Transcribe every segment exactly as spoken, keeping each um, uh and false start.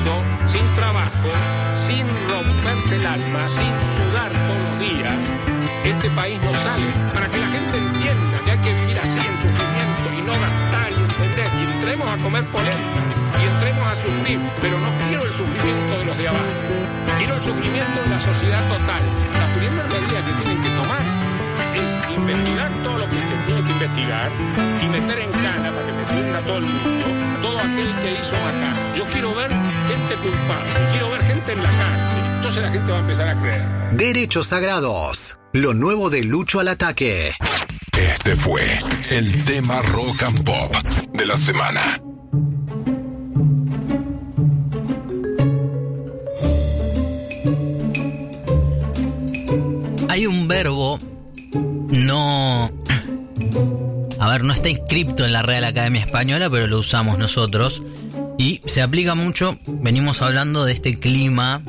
uso, sin trabajo, sin romperse el alma, sin sudar todos los días, este país no sale. Para que la gente entienda que hay que vivir así en sufrimiento y no gastar y entender. Y entremos a comer polenta y entremos a sufrir, pero no quiero el sufrimiento de los de abajo. Quiero el sufrimiento de la sociedad total. La primera medida que tienen que tomar es investigar todo lo que se tiene que investigar y meter en cana para que me entienda todo el mundo, todo aquel que hizo matar. Yo quiero ver gente culpable, quiero ver gente en la cárcel. Entonces la gente va a empezar a creer. Derechos Sagrados, lo nuevo de Lucho al Ataque. Este fue el tema rock and pop de la semana. Hay un verbo no... A ver, no está inscripto en la Real Academia Española, pero lo usamos nosotros. Y se aplica mucho, venimos hablando de este clima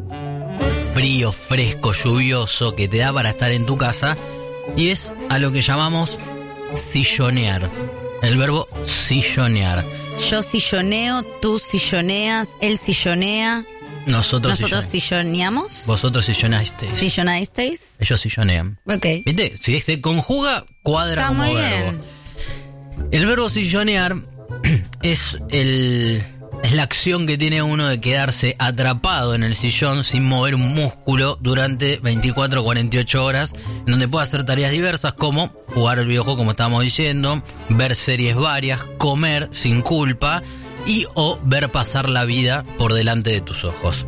frío, fresco, lluvioso que te da para estar en tu casa. Y es a lo que llamamos sillonear. El verbo sillonear. Yo silloneo, tú silloneas, él sillonea. Nosotros, Nosotros sillone... silloneamos. Vosotros sillonasteis. Sillonasteis. Ellos sillonean. Ok. ¿Viste? Si se conjuga, cuadra Está como muy verbo. bien. El verbo sillonear es el es la acción que tiene uno de quedarse atrapado en el sillón sin mover un músculo durante veinticuatro a cuarenta y ocho horas, en donde puede hacer tareas diversas como jugar al videojuego, como estábamos diciendo, ver series varias, comer sin culpa y o ver pasar la vida por delante de tus ojos.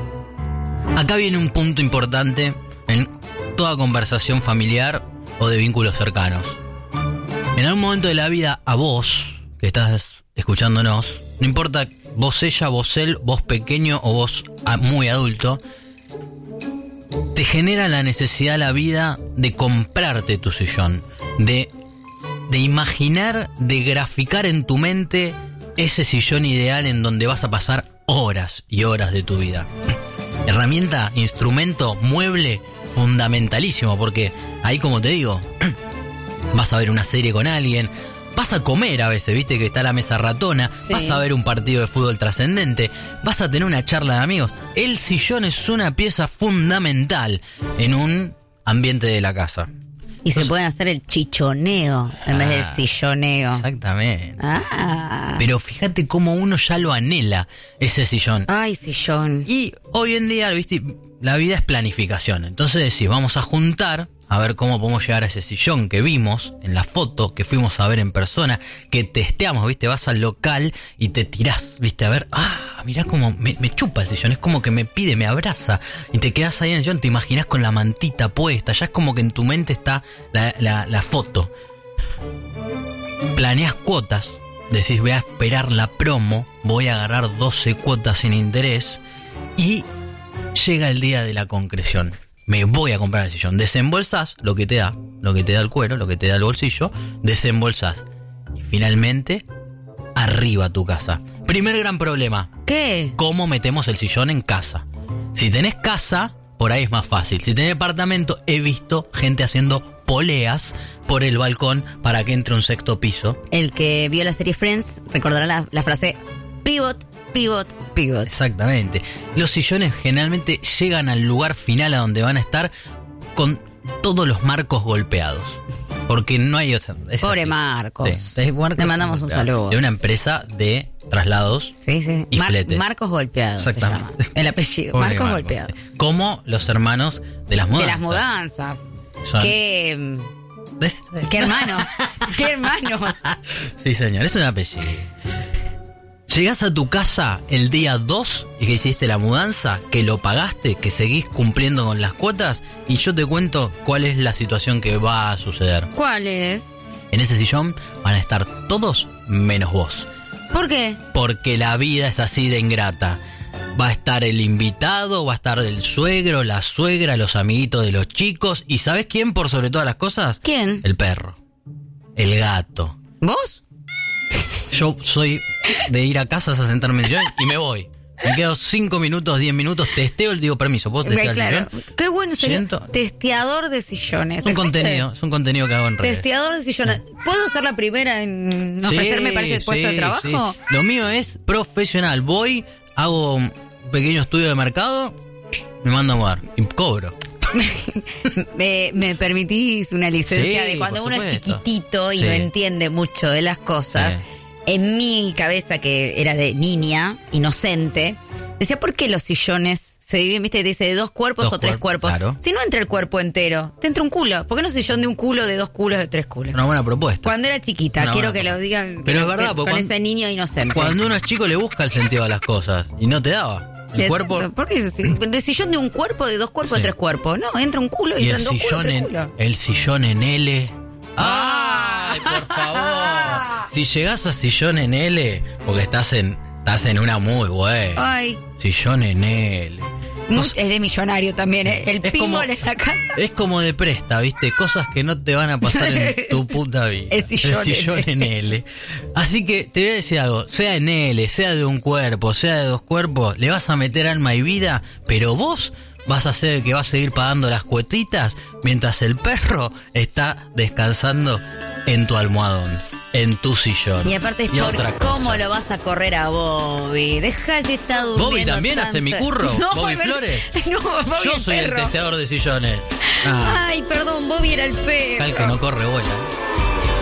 Acá viene un punto importante en toda conversación familiar o de vínculos cercanos. En algún momento de la vida, a vos, que estás escuchándonos, no importa vos ella, vos él, vos pequeño o vos muy adulto, te genera la necesidad la vida de comprarte tu sillón, de, de imaginar, de graficar en tu mente ese sillón ideal en donde vas a pasar horas y horas de tu vida. Herramienta, instrumento, mueble fundamentalísimo, porque ahí, como te digo, vas a ver una serie con alguien, vas a comer a veces, viste que está la mesa ratona, sí. Vas a ver un partido de fútbol trascendente, vas a tener una charla de amigos. El sillón es una pieza fundamental en un ambiente de la casa. Y Entonces, se puede hacer el chichoneo en ah, vez del silloneo. Exactamente. Ah. Pero fíjate cómo uno ya lo anhela, ese sillón. Ay, sillón. Y hoy en día, viste, la vida es planificación. Entonces decís, vamos a juntar a ver cómo podemos llegar a ese sillón que vimos en la foto, que fuimos a ver en persona, que testeamos, viste, vas al local y te tirás, viste, a ver, ah, mirá cómo me, me chupa el sillón, es como que me pide, me abraza, y te quedás ahí en el sillón, te imaginás con la mantita puesta, ya es como que en tu mente está la, la, la foto. Planeás cuotas, decís, voy a esperar la promo, voy a agarrar doce cuotas sin interés, y llega el día de la concreción. Me voy a comprar el sillón. Desembolsás lo que te da, lo que te da el cuero, lo que te da el bolsillo, desembolsás. Y finalmente, arriba tu casa. Primer gran problema. ¿Qué? ¿Cómo metemos el sillón en casa? Si tenés casa, por ahí es más fácil. Si tenés departamento, he visto gente haciendo poleas por el balcón para que entre un sexto piso. El que vio la serie Friends recordará la, la frase pivot, pivot, pivot. Exactamente. Los sillones generalmente llegan al lugar final a donde van a estar con todos los marcos golpeados. Porque no hay otra. Pobre así. Marcos. Sí, Marcos. Le mandamos un saludo. De una empresa de traslados sí, sí. y Mar- fletes. Marcos Golpeados. Exactamente. Se llama. El apellido. Pobre Marcos Marcos. Golpeados. Como los hermanos de las mudanzas. De las mudanzas. Son... Qué. Qué hermanos. Qué hermanos. Sí, señor. Es un apellido. Llegás a tu casa el día dos y que hiciste la mudanza, que lo pagaste, que seguís cumpliendo con las cuotas, y yo te cuento cuál es la situación que va a suceder. ¿Cuál es? En ese sillón van a estar todos menos vos. ¿Por qué? Porque la vida es así de ingrata. Va a estar el invitado, va a estar el suegro, la suegra, los amiguitos de los chicos. ¿Y sabés quién por sobre todas las cosas? ¿Quién? El perro. El gato. ¿Vos? Yo soy de ir a casas a sentarme en el sillón y me voy. Me quedo cinco minutos, diez minutos, testeo el digo permiso. ¿Puedo testear claro. el sillón? Qué bueno sería. Siento. Testeador de sillones. Es un contenido, es un contenido que hago en redes. Testeador de sillones. ¿Puedo ser la primera en ofrecerme sí, para ese puesto sí, de trabajo? Sí. Lo mío es profesional. Voy, hago un pequeño estudio de mercado, me mando a mudar y cobro. me, me permitís una licencia Sí, de cuando por uno es supuesto. chiquitito y Sí. no entiende mucho de las cosas. Sí. En mi cabeza, que era de niña, inocente, decía, ¿por qué los sillones se dividen, viste, te dice de dos cuerpos Dos o tres cuerpos, cuerpos? claro. Si no entra el cuerpo entero, te entra un culo. ¿Por qué no sillón de un culo, de dos culos, de tres culos? Una buena propuesta. Cuando era chiquita, Una quiero buena que lo propuesta. digan Pero que- es verdad, que- porque con cuando- ese niño inocente. Cuando uno es chico le busca el sentido a las cosas y no te daba. El Exacto. cuerpo ¿Por qué es así? De sillón de un cuerpo, de dos cuerpos, Sí. de tres cuerpos. No, entra un culo y y el entran dos culos, sillón tres en culos. el sillón en L. Ah. ¡Ay, por favor! Si llegás a sillón en L, porque estás en estás en una muy buena. Ay, Sillón en L. muy- Cos- es de millonario también, ¿eh? El Es como- pinball en la casa. Es como de presta, ¿viste? Cosas que no te van a pasar en tu puta vida. El sillón en L. Así que te voy a decir algo, sea en L, sea de un cuerpo, sea de dos cuerpos, le vas a meter alma y vida, pero vos vas a ser el que va a seguir pagando las cuetitas mientras el perro está descansando en tu almohadón, en tu sillón. Y aparte es Y por otra cosa. cómo lo vas a correr a Bobby. Deja si está durmiendo. ¿Bobby también hace mi tanto. curro? ¿Bobby pero- Flores? No, Bobby Yo el soy el perro. testeador de sillones. Ah, Ay, perdón, Bobby era el perro. el que no corre bola.